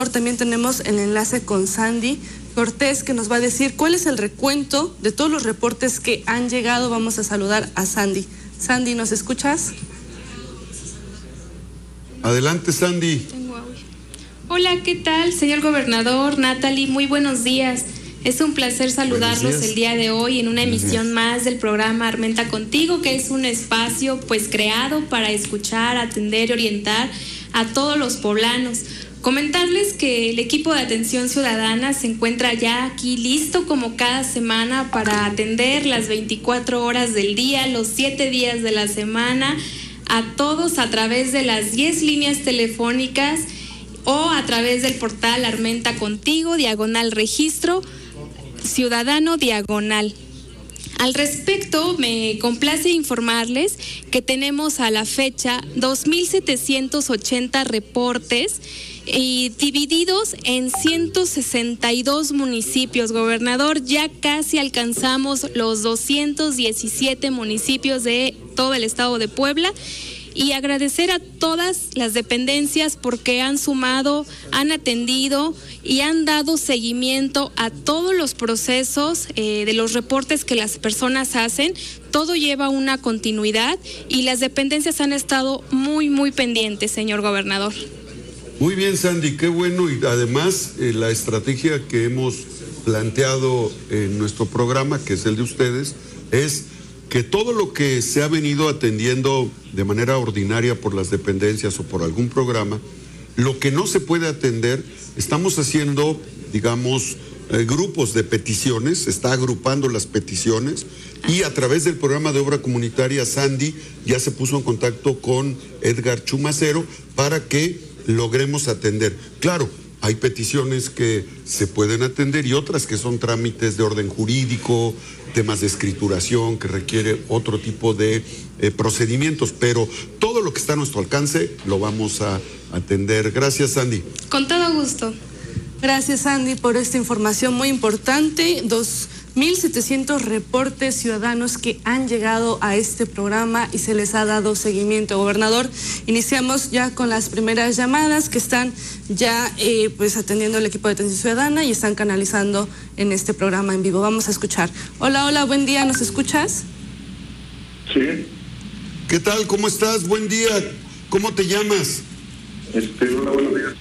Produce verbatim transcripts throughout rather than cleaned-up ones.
También tenemos el enlace con Sandy Cortés, que nos va a decir cuál es el recuento de todos los reportes que han llegado. Vamos a saludar a Sandy. Sandy, ¿nos escuchas? Adelante, Sandy. Hola, ¿qué tal, señor gobernador? Natalie, muy buenos días. Es un placer saludarlos el día de hoy en una emisión más del programa Armenta Contigo, que es un espacio pues creado para escuchar, atender y orientar a todos los poblanos. Comentarles que el equipo de atención ciudadana se encuentra ya aquí listo como cada semana para atender las veinticuatro horas del día, los siete días de la semana, a todos a través de las diez líneas telefónicas o a través del portal Armenta Contigo, diagonal registro, ciudadano diagonal. Al respecto, me complace informarles que tenemos a la fecha dos mil setecientos ochenta reportes y divididos en ciento sesenta y dos municipios. Gobernador, ya casi alcanzamos los doscientos diecisiete municipios de todo el estado de Puebla. Y agradecer a todas las dependencias porque han sumado, han atendido y han dado seguimiento a todos los procesos eh, de los reportes que las personas hacen. Todo lleva una continuidad y las dependencias han estado muy, muy pendientes, señor gobernador. Muy bien, Sandy, qué bueno. Y además eh, la estrategia que hemos planteado en nuestro programa, que es el de ustedes, es que todo lo que se ha venido atendiendo de manera ordinaria por las dependencias o por algún programa, lo que no se puede atender, estamos haciendo, digamos, eh, grupos de peticiones, se está agrupando las peticiones y a través del programa de obra comunitaria, Sandy ya se puso en contacto con Edgar Chumacero para que logremos atender. Claro, hay peticiones que se pueden atender y otras que son trámites de orden jurídico, temas de escrituración que requiere otro tipo de eh, procedimientos, pero todo lo que está a nuestro alcance lo vamos a atender. Gracias, Sandy. Con todo gusto. Gracias, Sandy, por esta información muy importante. dos mil setecientos reportes ciudadanos que han llegado a este programa y se les ha dado seguimiento. Gobernador, iniciamos ya con las primeras llamadas que están ya eh, pues atendiendo el equipo de atención ciudadana y están canalizando en este programa en vivo. Vamos a escuchar. Hola, hola, buen día, ¿nos escuchas? Sí. ¿Qué tal? ¿Cómo estás? Buen día. ¿Cómo te llamas? Este, hola, buenos días.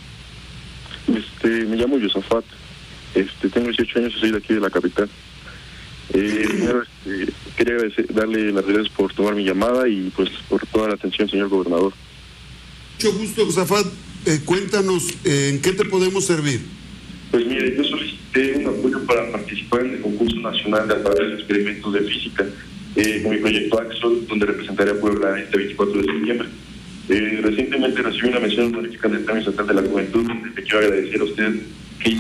Este, me llamo Yosafat. Este, tengo dieciocho años y soy de aquí de la capital. Eh, primero, este, quería agradecer, darle las gracias por tomar mi llamada y pues por toda la atención, señor gobernador. Mucho gusto, Yosafat. Eh, cuéntanos, eh, ¿en qué te podemos servir? Pues mire, yo solicité un apoyo para participar en el concurso nacional de alfabetos de experimentos de física eh, con mi proyecto Axel, donde representaré a Puebla este veinticuatro de septiembre. Eh, recientemente recibí una mención honorífica del Premio Estatal de la Juventud, donde le quiero agradecer a usted que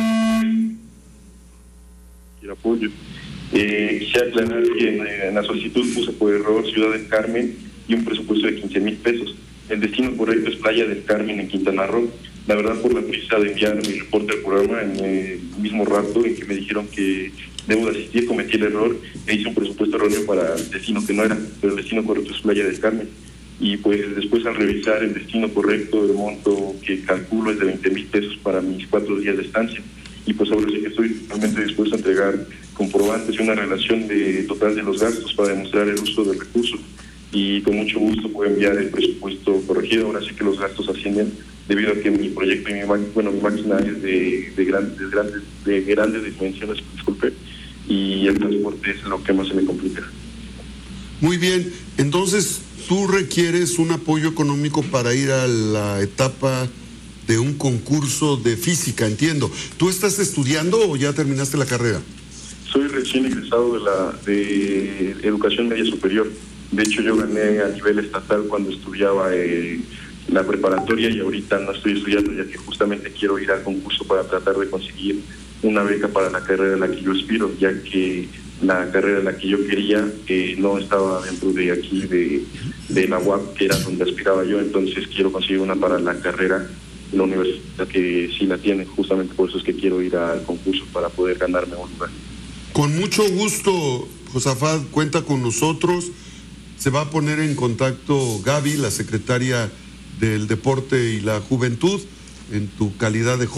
quiero apoyo. Eh, quisiera aclarar que en, en la solicitud puse por error Ciudad del Carmen y un presupuesto de quince mil pesos. El destino correcto es Playa del Carmen en Quintana Roo. La verdad, por la prisa de enviar mi reporte al programa en el mismo rato en que me dijeron que debo de asistir, cometí el error e hice un presupuesto erróneo para el destino que no era, pero el destino correcto es Playa del Carmen. Y pues después, al revisar el destino correcto, el monto que calculo es de veinte mil pesos para mis cuatro días de estancia. Y pues ahora sí que estoy totalmente dispuesto a entregar comprobantes y una relación de total de los gastos para demostrar el uso del recurso. Y con mucho gusto puedo enviar el presupuesto corregido. Ahora sí que los gastos ascienden debido a que mi proyecto y mi, bueno, mi máquina es de, de, grandes, de, grandes, de grandes dimensiones, disculpe, y el transporte es lo que más se me complica. Muy bien, entonces tú requieres un apoyo económico para ir a la etapa de un concurso de física, entiendo. ¿Tú estás estudiando o ya terminaste la carrera? Soy recién egresado de la de educación media superior. De hecho, yo gané a nivel estatal cuando estudiaba eh, la preparatoria y ahorita no estoy estudiando, ya que justamente quiero ir al concurso para tratar de conseguir una beca para la carrera en la que yo aspiro, ya que la carrera en la que yo quería eh, no estaba dentro de aquí de, de la U A P, que era donde aspiraba yo. Entonces quiero conseguir una para la carrera en la universidad que sí la tiene. Justamente por eso es que quiero ir al concurso para poder ganarme un lugar. Con mucho gusto, Josafat, cuenta con nosotros. Se va a poner en contacto Gaby, la secretaria del Deporte y la Juventud, en tu calidad de joven.